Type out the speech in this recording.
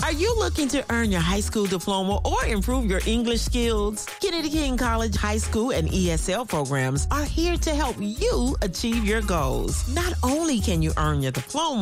Are you looking to earn your high school diploma or improve your English skills? Kennedy King College High School and ESL programs are here to help you achieve your goals. Not only can you earn your diploma,